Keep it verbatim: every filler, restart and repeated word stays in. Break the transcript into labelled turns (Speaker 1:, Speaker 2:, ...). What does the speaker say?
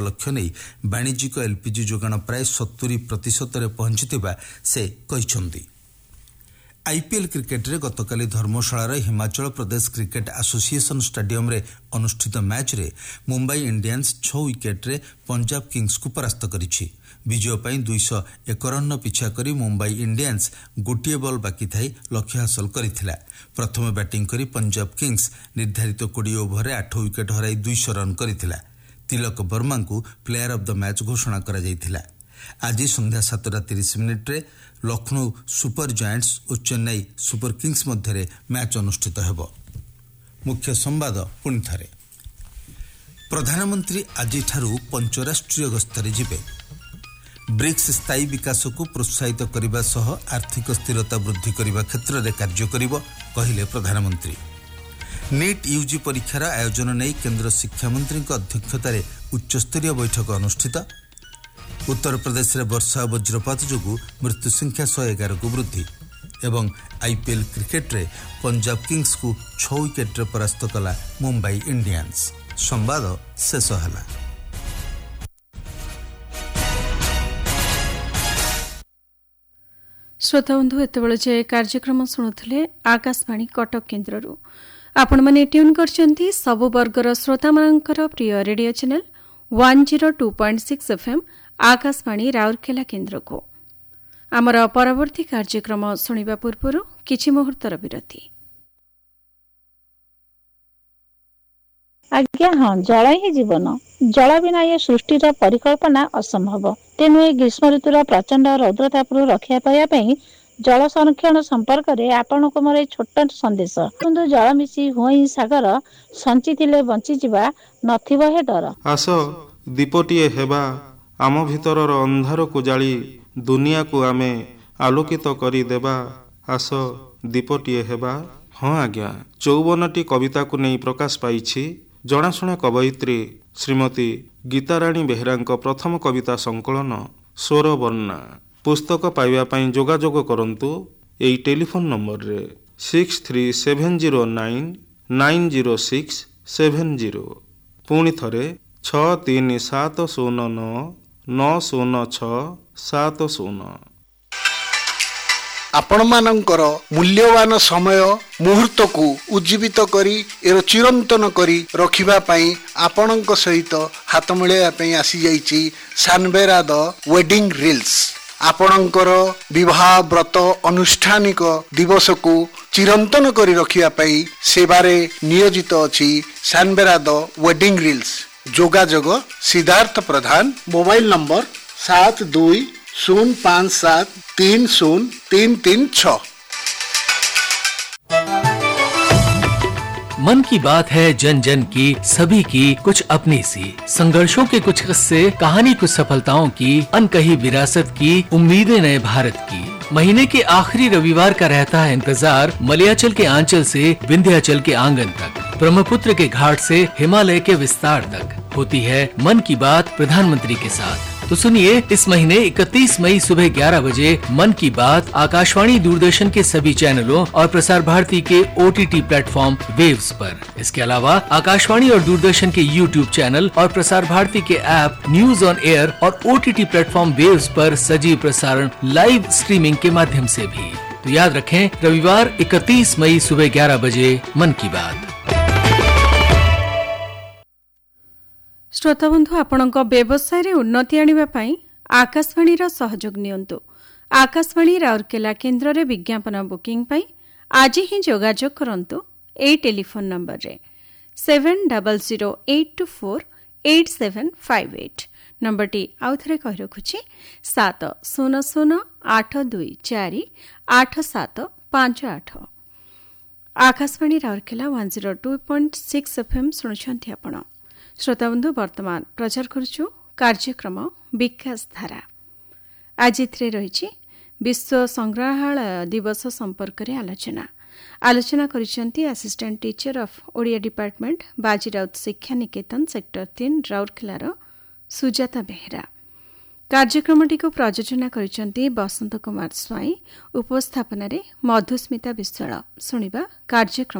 Speaker 1: उपलक्ष्य नहीं वाणिज्यिक एलपीजी जोगाण प्राय सत्तरी प्रतिशत पहुंचुवा से कहते। आईपीएल क्रिकेट रे गतकाली धर्मशालार Himachal Pradesh cricket association stadium रे अनुष्ठित मैच रे मुंबई इंडियंस छह विकेट रे पंजाब किंग्स को परास्त करिछि। विजय पई दो सौ एक रन पिछा करी मुंबई इंडियंस गोटिए बॉल बाकी थाई लक्ष्य हासिल करिथिला। प्रथम बैटिंग करी पंजाब किंग्स निर्धारित बीस ओवर रे आठ विकेट हराई दो सौ रन करिथिला। तिलक वर्मा को प्लेयर ऑफ द मैच घोषणा करा जायथिला। आज संध्या सातटा तीस मिनिट रे लखनऊ सुपर जायंट्स और चेन्नई सुपर किंग्स मध्य मैच अनुष्ठित हेबो। मुख्य संवाद पुणी थारे। प्रधानमंत्री आज पंचराष्ट्रीय गस्तरे जिबे। ब्रिक्स स्थायी विकास को प्रोत्साहित करने सह आर्थिक स्थिरता वृद्धि करने क्षेत्र में कार्य करिबो कहिले प्रधानमंत्री। नीट यूजी परीक्षार आयोजन नहीं केंद्र शिक्षा मंत्री अध्यक्षतार उच्चस्तरीय बैठक अनुष्ठित। उत्तर प्रदेश में वर्षा और वज्रपात जोगु मृत्यु संख्या सौ एगार को वृद्धि एवं आईपीएल क्रिकेट रे पंजाब किंग्स को छह विकेट रे परास्त कला मुंबई इंडियंस। संवाद शेष हला।
Speaker 2: श्रोता बंधु एतबेले जे कार्यक्रम शुणुथिले आकाशवाणी कटक केन्द्ररू आपण माने ट्यून करचंती सबु वर्गर श्रोता मानकर प्रिय रेडियो चैनल एक सौ दो पॉइंट छह एफएम आकाशवाणी राउरकेला केन्द्र को। आमर परवर्ती कार्यक्रम शुणा पूर्व किछि मुहूर्तर विरति।
Speaker 3: आज्ञा हाँ, जल ही जीवन। जल बिना ये सृष्टिर परिकल्पना असंभव। तेणु ए ग्रीष्म ऋतुर प्रचंड रौद्रतापरू रक्षा पाइबा जल संरक्षण संपर्क में आपण को मोर छोट संदेश। किंतु जल मिसी हुई सागर संचिथिले बंची जिबा नथिबो हे डर।
Speaker 4: आस दीपटीए हेबा आम भितरर अंधार को जाली दुनिया को आमे आलोकित करी देबा। आस दीपटीए हेबा। हाँ आज्ञा, चौवनटी कविता को नहीं प्रकाश पाइछि जनाशुना कवयित्री श्रीमती गीताराणी बेहरा प्रथम कविता संकलन स्वर वर्णा। पुस्तक पाइबा पई जोगाजोग करंतु एई टेलीफोन नंबर रे six three seven zero nine nine zero six seven zero. पुणी थरे छः तीन सात शून्य नौ नौ शून्य छः सात शून्य।
Speaker 5: आपण मानकर मूल्यवान समय मुहूर्त को उज्जीवित करी एर चिरंतन करी रखिबा पई आपणक सहित हाथ मिलाइबा पई आसी जाईची सानबेरा द वेडिंग रील्स। आपणकर विवाह व्रत अनुष्ठानिक दिवस को चिरंतन करी रखिबा पई सेवारे नियोजित अछि सानबेरा the wedding reels. जोगाजोग Siddharth Pradhan, mobile number सात दुई शून्य पाँच सात तीन शून्य तीन तीन छः।
Speaker 6: मन की बात है जन जन की, सभी की कुछ अपनी सी। संघर्षों के कुछ किस्से, कहानी कुछ सफलताओं की, अनकही विरासत की, उम्मीदें नए भारत की। महीने के आखिरी रविवार का रहता है इंतजार मलयाचल के आंचल से विंध्याचल के आंगन तक, ब्रह्मपुत्र के घाट से हिमालय के विस्तार तक होती है मन की बात प्रधानमंत्री के साथ। तो सुनिए इस महीने इकतीस मई सुबह ग्यारह बजे मन की बात आकाशवाणी दूरदर्शन के सभी चैनलों और प्रसार भारती के ओटीटी प्लेटफॉर्म वेव्स पर। इसके अलावा आकाशवाणी और दूरदर्शन के यूट्यूब चैनल और प्रसार भारती के ऐप न्यूज ऑन एयर और ओटीटी प्लेटफॉर्म वेव्स पर सजीव प्रसारण लाइव स्ट्रीमिंग के माध्यम से भी। तो याद रखें, रविवार इकतीस मई सुबह ग्यारह बजे मन की बात।
Speaker 2: श्रोता बंधु, आपणक व्यवसाय रे उन्नति आनिबा पई आकाशवाणी रा सहयोग नियंतु। आकाशवाणी राउरकेला केन्द्र रे विज्ञापन बुकिंग पई आज ही जोगाजोग करंतु ए टेलीफोन नंबर रे seven double zero eight to four eight seven five eight. Number T आउ थरे कहि रखुछि सात शून्य शून्य आठ दुई चारि आठ सात पांच आठ। Akashvani Rourkela one zero two point six FM सुनुछंती आपण। श्रोता बंधु, वर्तमान प्रचार करुछु कार्यक्रम विकास धारा। आज इथरे रहिछि विश्व संग्रहालय दिवस संपर्क रे आलोचना। आलोचना करिसेंती assistant teacher of Odia department बाजीराउत शिक्षा निकेतन सेक्टर तीन राउरकेलार सुजाता बेहरा। कार्यक्रमटी को प्रयोजना करिसेंती बसंत कुमार स्वाई। उपस्थापन रे मधुस्मिता विश्वाल। सुनिबा कार्यक्रम।